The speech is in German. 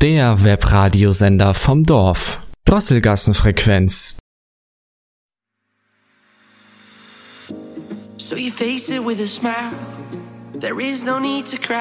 der Webradiosender vom Dorf. Drosselgassenfrequenz. So you face it with a smile. There is no need to cry.